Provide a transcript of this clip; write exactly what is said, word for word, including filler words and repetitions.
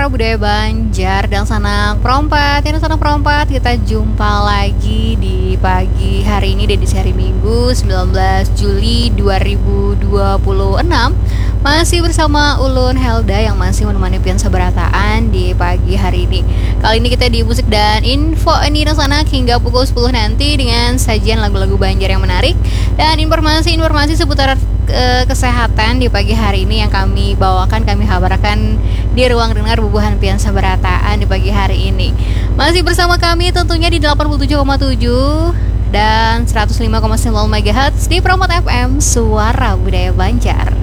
Suara Budaya Banjar dan sanak perompat. Yang sanak perompat, kita jumpa lagi di pagi hari ini di edisi hari Minggu sembilan belas Juli dua ribu dua puluh enam. Masih bersama Ulun Helda yang masih menemani pian seberataan di pagi hari ini. Kali ini kita di musik dan info ini dan sanak hingga pukul sepuluh nanti dengan sajian lagu-lagu Banjar yang menarik dan informasi-informasi seputar uh, kesehatan di pagi hari ini yang kami bawakan, kami kabarkan di ruang dengar Bubuhan Pian Sabarataan di pagi hari ini. Masih bersama kami tentunya di delapan puluh tujuh koma tujuh dan seratus lima koma sembilan megahertz di Promot F M Suara Budaya Banjar.